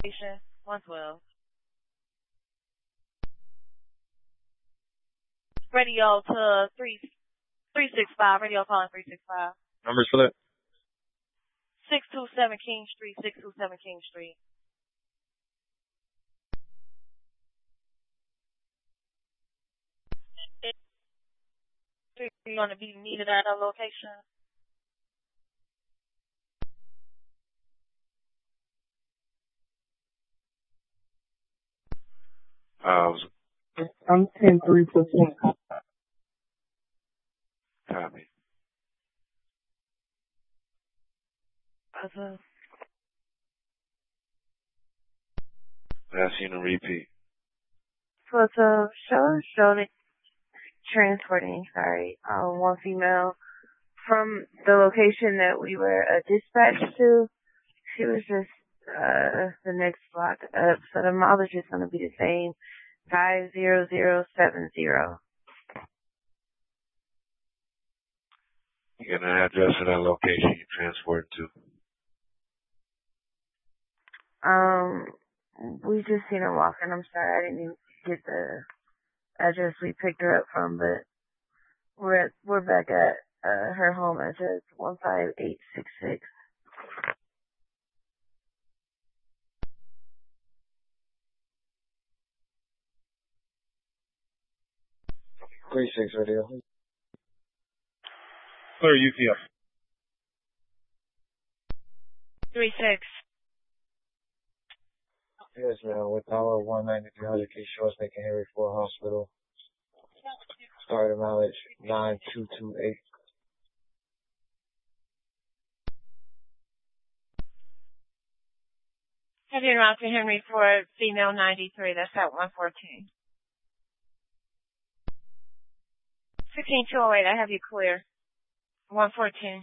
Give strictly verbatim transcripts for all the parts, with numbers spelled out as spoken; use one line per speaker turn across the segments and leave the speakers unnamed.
Station one twelve. Radio to three three six five. Radio calling three six five.
Numbers for that?
Six two seven King Street. Six two seven King Street. You're going to be needed at a location.
Uh,
I'm ten three percent.
Copy.
Uh,
Last seen a repeat.
So it's a show showed transporting, sorry, um, one female from the location that we were uh, dispatched to. She was just uh the next block up, so the mileage is going to be the same, five zero zero seven zero.
You got an address for that location you transport to?
Um, we just seen her walking. I'm sorry, I didn't even get the address we picked her up from, but we're at, we're back at uh, her home address, one five eight six six.
Three six radio.
Clear U P F.
three six.
Yes, man. With our one ninety-three hundred K Shorts making Henry Ford Hospital. Starting mileage nine two two eight.
Heavy en route to Henry Ford, female ninety-three. That's at one fourteen. sixteen two oh eight, I have you clear. one fourteen.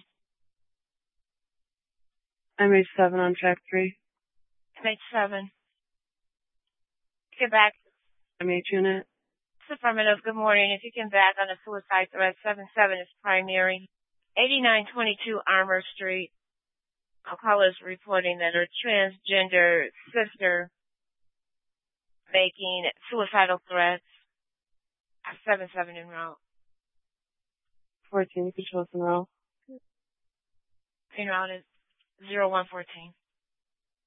M H seven on track three.
M H seven. Get back.
M H unit.
It's affirmative. Good morning. If you can back on a suicide threat, seven seven is primary. eighty-nine twenty-two Armour Street. A caller is reporting that her transgender sister making suicidal threats. seven seven en route.
fourteen, control en route.
En route is zero one fourteen.